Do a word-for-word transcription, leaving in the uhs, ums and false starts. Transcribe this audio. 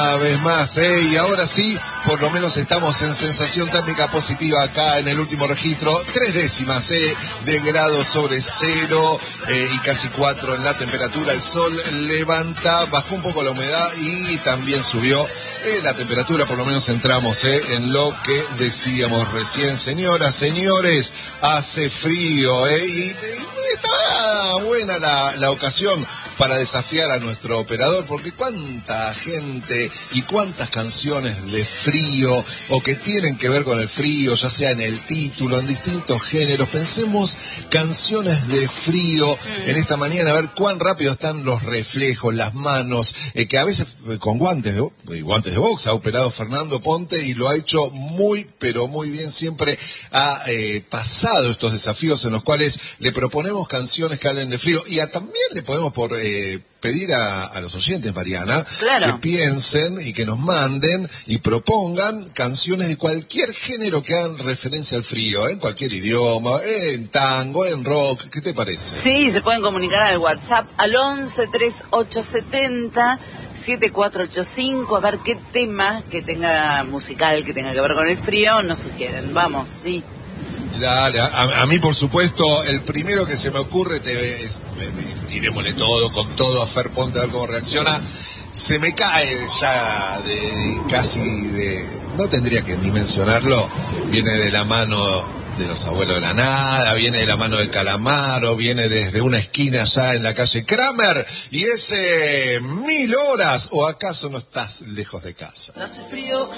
una vez más, ¿eh? Y ahora sí, por lo menos estamos en sensación térmica positiva acá en el último registro, tres décimas ¿eh? de grado sobre cero eh, y casi cuatro en la temperatura. El sol levanta, bajó un poco la humedad y también subió eh, la temperatura, por lo menos entramos ¿eh? en lo que decíamos recién. Señoras, señores, hace frío ¿eh? y, y está buena la, la ocasión para desafiar a nuestro operador, porque cuánta gente y cuántas canciones de frío o que tienen que ver con el frío, ya sea en el título, en distintos géneros. Pensemos canciones de frío en esta mañana, a ver cuán rápido están los reflejos, las manos, eh, que a veces eh, con guantes de, guantes de box ha operado Fernando Ponte y lo ha hecho muy, pero muy bien. Siempre ha eh, pasado estos desafíos en los cuales le proponemos canciones que hablen de frío y a, también le podemos por eh, pedir a, a los oyentes, Mariana, claro, que piensen y que nos manden y propongan canciones de cualquier género que hagan referencia al frío, ¿eh? En cualquier idioma, en tango, en rock, ¿qué te parece? Sí, se pueden comunicar al WhatsApp al once treinta y ocho setenta setenta y cuatro ochenta y cinco, a ver qué tema que tenga musical, que tenga que ver con el frío, nos sugieren. Vamos, sí. Dale, a, a mí por supuesto, el primero que se me ocurre, te, es, tirémosle todo, con todo a Fer Ponte a ver cómo reacciona. Se me cae ya de casi de, no tendría que ni mencionarlo, viene de la mano de los abuelos de la nada, viene de la mano de Calamaro, viene desde una esquina allá en la calle Kramer, y ese Mil Horas, o acaso no estás lejos de casa. Hace frío